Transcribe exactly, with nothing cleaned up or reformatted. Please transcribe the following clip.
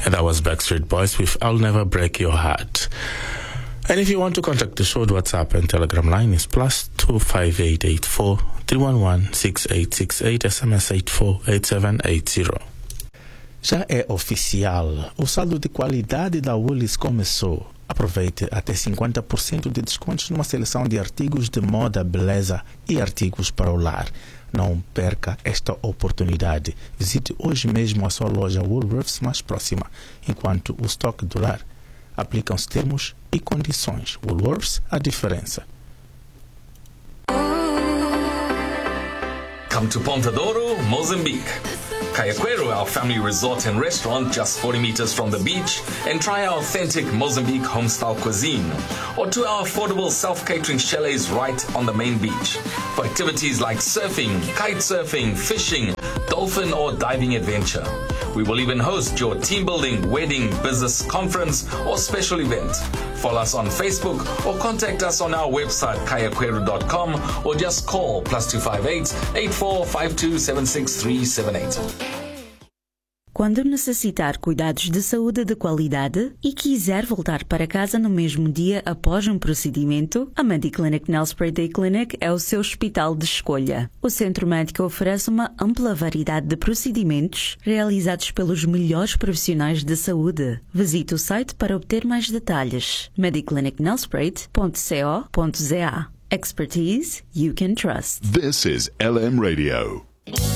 And that was Backstreet Boys with I'll Never Break Your Heart. And if you want to contact the show, the WhatsApp and Telegram line is plus two five eight eight four three one one six eight six eight, S M S eight four eight seven eight zero. Já é oficial, o saldo de qualidade da Woolies começou. Aproveite até cinquenta por cento de descontos numa seleção de artigos de moda, beleza e artigos para o lar. Não perca esta oportunidade. Visite hoje mesmo a sua loja Woolworths mais próxima, enquanto o estoque durar. Aplicam-se termos e condições. Woolworths, a diferença. Come to Ponta Douro, Mozambique. Cayaquero, our family resort and restaurant just forty meters from the beach, and try our authentic Mozambique home-style cuisine. Or to our affordable self-catering chalets right on the main beach. For activities like surfing, kite surfing, fishing, dolphin or diving adventure. We will even host your team building, wedding, business conference or special event. Follow us on Facebook or contact us on our website cayaquero dot com or just call plus two five eight eight four five two seven six three seven eight. Quando necessitar cuidados de saúde de qualidade e quiser voltar para casa no mesmo dia após um procedimento, a Mediclinic Nelspruit Day Clinic é o seu hospital de escolha. O centro médico oferece uma ampla variedade de procedimentos realizados pelos melhores profissionais de saúde. Visite o site para obter mais detalhes. mediclinic nelspruit ponto co ponto za. Expertise you can trust. This is L M Radio.